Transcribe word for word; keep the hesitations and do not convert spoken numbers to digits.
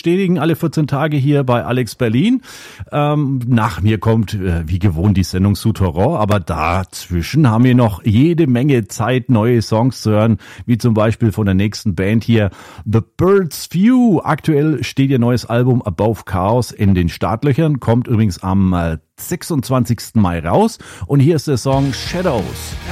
bestätigen, alle vierzehn Tage hier bei Alex Berlin. Ähm, nach mir kommt, äh, wie gewohnt, die Sendung Souterrain, aber dazwischen haben wir noch jede Menge Zeit, neue Songs zu hören, wie zum Beispiel von der nächsten Band hier, The Bird's View. Aktuell steht ihr neues Album Above Chaos in den Startlöchern, kommt übrigens am äh, sechsundzwanzigsten Mai raus und hier ist der Song Shadows.